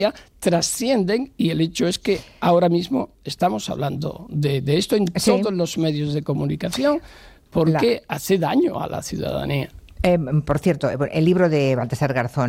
trascienden, y el hecho es que ahora mismo estamos hablando de esto en todos los medios de comunicación porque hace daño a la ciudadanía. Por cierto, el libro de Baltasar Garzón,